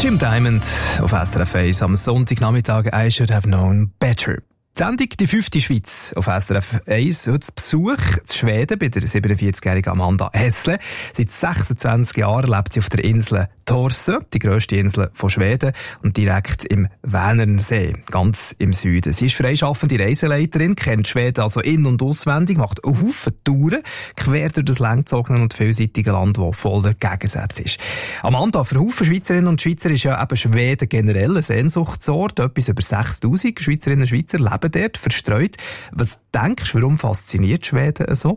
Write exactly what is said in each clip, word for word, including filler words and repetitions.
Jim Diamond auf S R F eins am Sonntagnachmittag «I should have known better». Die Sendung «Die fünfte Schweiz» auf S R F eins. Heute Besuch in Schweden bei der siebenundvierzigjährigen Amanda Hessle. Seit sechsundzwanzig Jahren lebt sie auf der Insel Torsö, die grösste Insel von Schweden, und direkt im Vänernsee, ganz im Süden. Sie ist freischaffende Reiseleiterin, kennt Schweden also in- und auswendig, macht einen Haufen Touren quer durch das langgezogene und vielseitige Land, das voller Gegensätze ist. Amanda, für Haufen Schweizerinnen und Schweizer ist ja eben Schweden generell ein Sehnsuchtsort. Etwas über sechstausend Schweizerinnen und Schweizer leben dort, verstreut. Was denkst du, warum fasziniert Schweden so?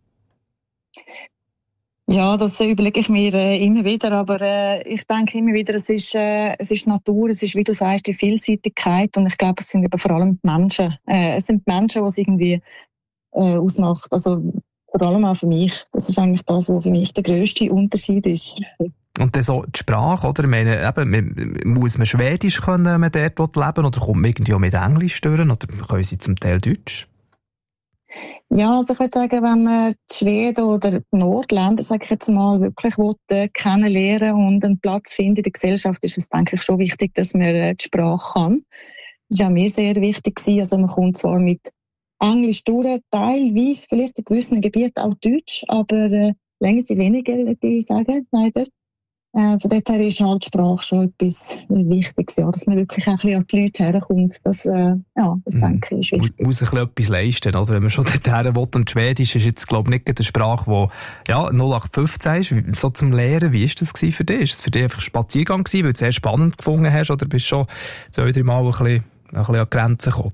Ja, das überlege ich mir äh, immer wieder, aber äh, ich denke immer wieder, es ist, äh, es ist Natur, es ist, wie du sagst, die Vielseitigkeit, und ich glaube, es sind eben vor allem die Menschen. Äh, es sind die Menschen, die es irgendwie äh, ausmacht, also vor allem auch für mich. Das ist eigentlich das, was für mich der grösste Unterschied ist. Und dann so die Sprache, oder? Ich meine, eben, muss man Schwedisch können, wenn man dort leben, oder kommt man irgendwie auch mit Englisch durch, oder können sie zum Teil Deutsch? Ja, also ich würde sagen, wenn man die Schweden oder die Nordländer, sage ich jetzt mal, wirklich will, äh, kennenlernen und einen Platz finden in der Gesellschaft, ist es, denke ich, schon wichtig, dass man äh, die Sprache kann. Das war auch mir sehr wichtig gewesen. Also man kommt zwar mit Englisch durch, teilweise vielleicht in gewissen Gebieten auch Deutsch, aber äh, länger sie weniger, würde ich sagen, leider. Äh, von dort her ist halt die Sprache schon etwas Wichtiges, ja, dass man wirklich auch ein bisschen an die Leute herkommt. Das, äh, ja, das mm. denke ich, ist wichtig. Muss ein bisschen etwas leisten, oder? Wenn man schon dorthin will. Und Schwedisch ist jetzt, glaube ich, nicht eine Sprache, die ja, null acht fünfzehn ist, so zum Lehren. Wie war das für dich? Ist es für dich einfach ein Spaziergang gewesen, weil du es sehr spannend gefunden hast, oder bist du schon zwei, drei Mal ein bisschen, ein bisschen an die Grenzen gekommen?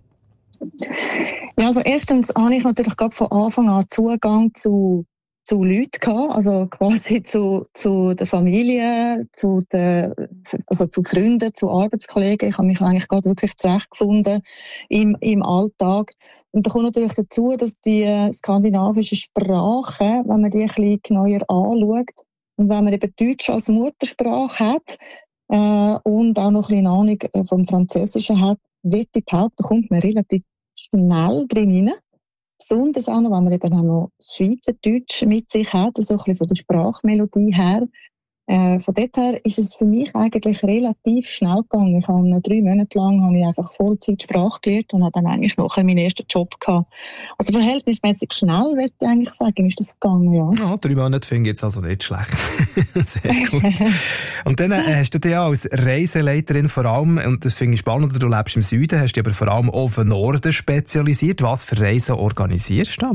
Ja, also erstens habe ich natürlich gerade von Anfang an Zugang zu zu Leuten gehabt, also quasi zu, zu der Familie, zu den, also zu Freunden, zu Arbeitskollegen. Ich habe mich eigentlich gerade wirklich zurechtgefunden im, im Alltag. Und da kommt natürlich dazu, dass die skandinavischen Sprachen, wenn man die ein bisschen genauer anschaut, und wenn man eben Deutsch als Muttersprache hat, äh, und auch noch ein bisschen Ahnung vom Französischen hat, wird die behaupten, kommt man relativ schnell drin rein. Besonders auch noch, wenn man eben auch noch das Schweizerdeutsch mit sich hat, so ein bisschen von der Sprachmelodie her. Äh, von dort her ist es für mich eigentlich relativ schnell gegangen. Ich habe drei Monate lang habe ich einfach Vollzeit Sprache gelernt und habe dann eigentlich nachher meinen ersten Job gehabt. Also verhältnismäßig schnell, würde ich eigentlich sagen, ist das gegangen, ja. Ja, drei Monate finde ich jetzt also nicht schlecht. Sehr gut. Und dann äh, hast du dich ja als Reiseleiterin vor allem, und das finde ich spannend, du lebst im Süden, hast dich aber vor allem auf den Norden spezialisiert. Was für Reisen organisierst du da?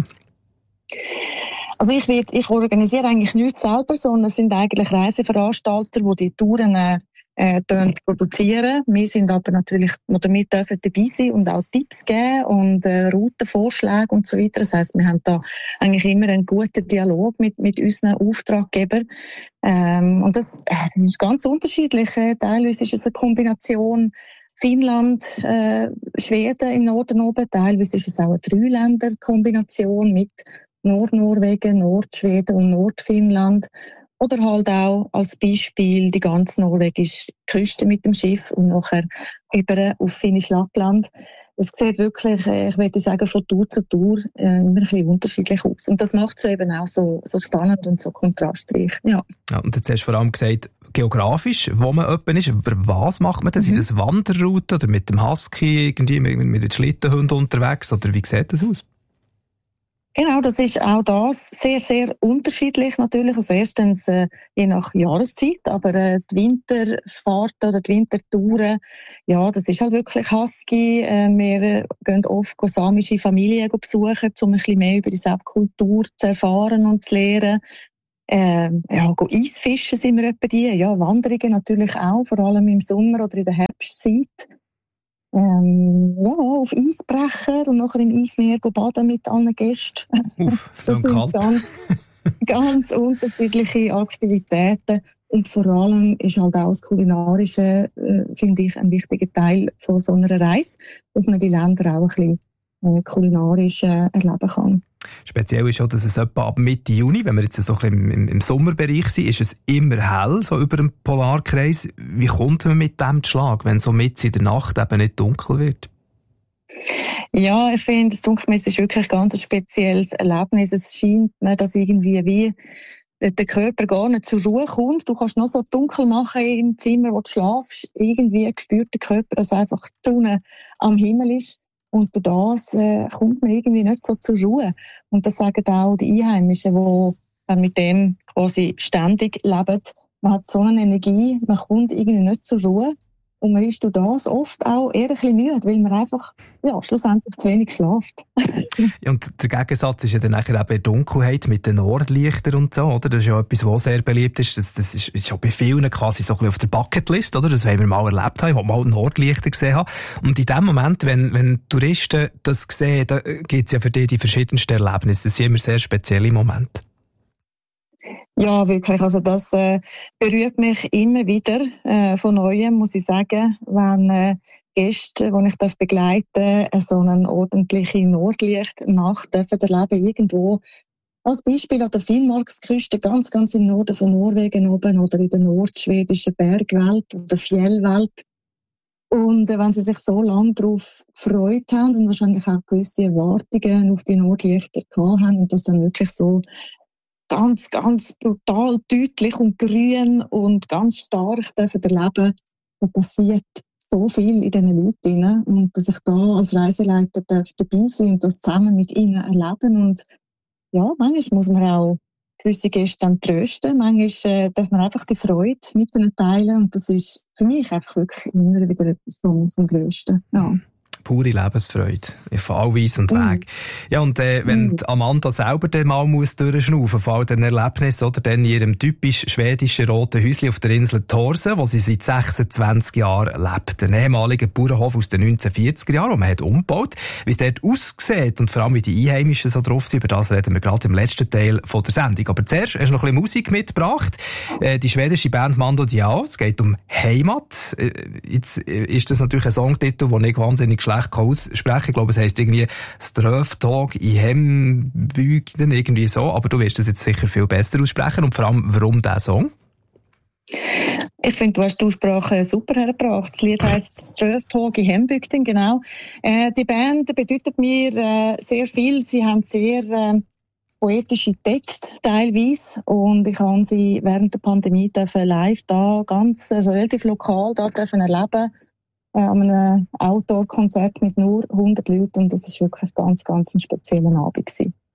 Also ich, will, ich organisiere eigentlich nichts selber, sondern es sind eigentlich Reiseveranstalter, die die Touren äh, produzieren. Wir sind aber natürlich, oder wir dürfen dabei sein und auch Tipps geben und äh, Routenvorschläge und so weiter. Das heisst, wir haben da eigentlich immer einen guten Dialog mit, mit unseren Auftraggebern. Ähm, und das, äh, das ist ganz unterschiedlich. Teilweise ist es eine Kombination Finnland, äh, Schweden im Norden oben. Teilweise ist es auch eine Drei-Länder-Kombination mit Nordnorwegen, Nordschweden und Nordfinnland. Oder halt auch als Beispiel die ganze norwegische Küste mit dem Schiff und nachher über auf Finnisch-Lappland. Es sieht wirklich, ich würde sagen, von Tour zu Tour äh, immer ein bisschen unterschiedlich aus. Und das macht es eben auch so, so spannend und so kontrastreich. Ja. Ja, und jetzt hast du vor allem gesagt, geografisch, wo man jemand ist. Über was macht man das? Mhm. Sind das Wanderrouten oder mit dem Husky, irgendwie mit, mit den Schlittenhunden unterwegs? Oder wie sieht das aus? Genau, das ist auch das sehr, sehr unterschiedlich natürlich. Also erstens äh, je nach Jahreszeit, aber äh, die Winterfahrten oder die Wintertouren, ja, das ist halt wirklich Husky. Äh, wir äh, gehen oft samische Familien besuchen, um ein bisschen mehr über die Kultur zu erfahren und zu lernen. Äh, ja, go Eisfischen sind wir etwa die. Ja, Wanderungen natürlich auch, vor allem im Sommer oder in der Herbstzeit. Ähm, ja, auf Eisbrecher und nachher im Eismeer baden mit allen Gästen. Uff, das sind kalt. ganz, ganz unterschiedliche Aktivitäten. Und vor allem ist halt auch das Kulinarische, äh, finde ich, ein wichtiger Teil von so einer Reise, dass man die Länder auch ein bisschen äh, kulinarisch äh, erleben kann. Speziell ist auch, dass es etwa ab Mitte Juni, wenn wir jetzt so ein bisschen im, im Sommerbereich sind, ist es immer hell, so über dem Polarkreis. Wie kommt man mit dem Schlag, wenn so mitten in der Nacht eben nicht dunkel wird? Ja, ich finde, das Dunkelmesser ist wirklich ganz ein spezielles Erlebnis. Es scheint mir, dass irgendwie wie der Körper gar nicht zur Ruhe kommt. Du kannst noch so dunkel machen im Zimmer, wo du schlafst. Irgendwie spürt der Körper, dass einfach die Sonne am Himmel ist. Und durch das äh, kommt man irgendwie nicht so zur Ruhe. Und das sagen auch die Einheimischen, die mit dem quasi ständig leben. Man hat so eine Energie, man kommt irgendwie nicht zur Ruhe. Und man ist durch das oft auch eher ein bisschen müde, weil man einfach, ja, schlussendlich zu wenig schläft. Ja, und der Gegensatz ist ja dann nachher eben die Dunkelheit mit den Nordlichtern und so, oder? Das ist ja etwas, was sehr beliebt ist. Das, das ist, ist ja bei vielen quasi so ein bisschen auf der Bucketlist, oder? Das wollen wir mal erlebt haben, wo wir mal Nordlichter gesehen haben. Und in dem Moment, wenn, wenn Touristen das sehen, da gibt es ja für die die verschiedensten Erlebnisse. Das sind immer sehr spezielle Momente. Ja, wirklich. Also das äh, berührt mich immer wieder äh, von Neuem, muss ich sagen, wenn äh, Gäste, die ich das begleite, äh, so eine ordentliche Nordlichtnacht dürfen erleben irgendwo. Als Beispiel an der Finnmarksküste, ganz, ganz im Norden von Norwegen oben oder in der nordschwedischen Bergwelt oder Fjellwelt. Und äh, wenn sie sich so lange darauf gefreut haben und wahrscheinlich auch gewisse Erwartungen auf die Nordlichter gehabt haben und das dann wirklich so ganz, ganz brutal deutlich und grün und ganz stark dürfen erleben, da passiert so viel in diesen Leuten. Und dass ich da als Reiseleiter darf dabei sein und das zusammen mit ihnen erleben. Und ja, manchmal muss man auch gewisse Gäste dann trösten. Manchmal äh, darf man einfach die Freude mit ihnen teilen. Und das ist für mich einfach wirklich immer wieder etwas vom, vom Größten. Ja. Pure Lebensfreude. Auf all Weise und Weg. Mm. Ja, und äh, wenn mm. Amanda selber dann mal muss durchschnaufen vor all den Erlebnissen, oder dann in ihrem typisch schwedischen roten Häuschen auf der Insel Thorsen, wo sie seit sechsundzwanzig Jahren lebt. Ein ehemaliger Bauernhof aus den neunzehnhundertvierziger Jahren, den man hat umgebaut. Wie es dort aussieht und vor allem wie die Einheimischen so drauf sind, über das reden wir gerade im letzten Teil von der Sendung. Aber zuerst hast du noch ein bisschen Musik mitgebracht. Äh, die schwedische Band Mando Diao. Es geht um Heimat. Äh, jetzt ist das natürlich ein Songtitel, den ich wahnsinnig schlecht aussprechen. Ich glaube, es heisst irgendwie Ströftag i Hembygden, irgendwie so. Aber du wirst das jetzt sicher viel besser aussprechen. Und vor allem, warum dieser Song? Ich finde, du hast die Aussprache super hergebracht. Das Lied heisst Ströftag i Hembygden, genau. Äh, die Band bedeutet mir äh, sehr viel. Sie haben sehr äh, poetische Texte teilweise und ich habe sie während der Pandemie live da ganz, also relativ lokal da dürfen erleben. An einem Outdoor-Konzert mit nur hundert Leuten und das war wirklich ganz, ganz ein spezieller Abend gewesen.